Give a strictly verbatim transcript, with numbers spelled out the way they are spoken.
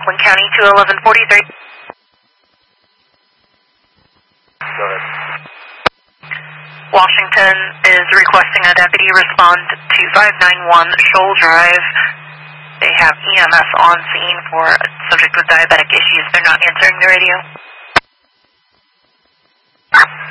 Franklin County to eleven forty-three. Go ahead. Washington is requesting a deputy respond to five nine one Shoal Drive. They have E M S on scene for a subject with diabetic issues. They're not answering the radio.